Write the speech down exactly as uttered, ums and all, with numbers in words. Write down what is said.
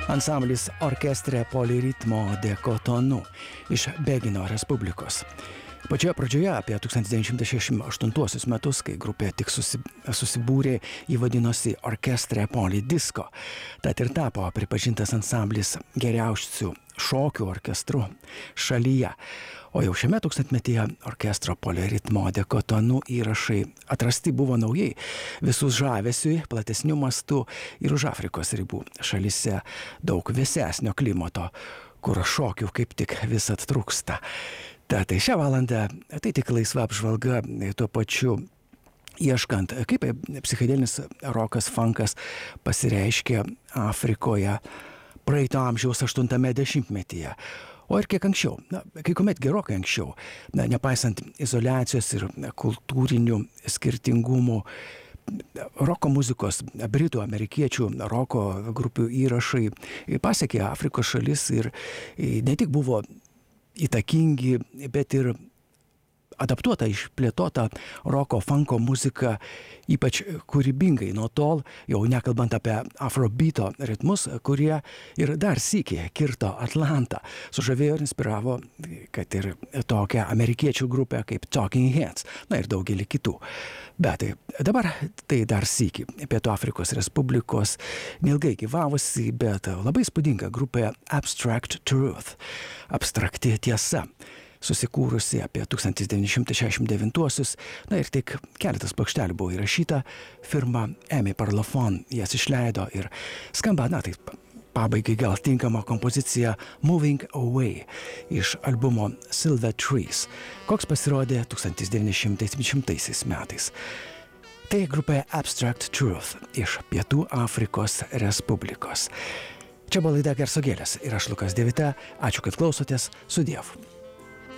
Ansamblis Orchestre Poliritmo de Cotonou iš Begino Respublikos. Pačioje pradžioje apie tūkstantis devyni šimtai šešiasdešimt aštuntuosius metus, kai grupė tik susi, susibūrė, jį vadinosi Orchestre Polidisco. Tad ir tapo pripažintas ansamblis geriausių šokių orkestru šalyje. O jau šiame tūkstantmetyje Orchestre Poliritmo de Cotonou įrašai atrasti buvo naujai, visus žavesiui, platesnių mastų ir už Afrikos ribų šalyse daug vėsesnio klimato, kur šokių kaip tik visat trūksta. Tad tai šią valandą tai tik laisva apžvalga, tuo pačiu ieškant, kaip psichedelinis rokas, funkas pasireiškia Afrikoje praeito amžiaus aštuntame dešimtmetyje. O ir kiek anksčiau, na, kai kuomet gerokai anksčiau, na, nepaisant izoliacijos ir kultūrinių skirtingumų, roko muzikos, britų, amerikiečių roko grupių įrašai pasiekė Afrikos šalis ir ne tik buvo įtakingi, bet ir adaptuota, išplėtota roko, funko muzika, ypač kūrybingai nuo tol, jau nekalbant apie afrobeato ritmus, kurie ir dar sykį kirto Atlantą, sužavėjo ir inspiravo, kad ir tokią amerikiečių grupę kaip Talking Heads, na ir daugelį kitų. Bet dabar tai dar sykį Pietų Afrikos Respublikos neilgai gyvavusi, bet labai spūdinga grupė Abstract Truth, abstrakti tiesa, susikūrusi apie tūkstantis devyni šimtai šešiasdešimt devintuosius, na ir tik keletas plokštelių buvo įrašyta, firma Emi Parlophone jas išleido ir skamba, na taip, pabaigai gal tinkama kompozicija Moving Away iš albumo Silver Trees, koks pasirodė tūkstantis devyni šimtai septyniasdešimtaisiais metais. Tai grupė Abstract Truth iš Pietų Afrikos Respublikos. Čia buvo laida Garsogėlės ir aš Lukas Devita, ačiū, kad klausotės, sudiev.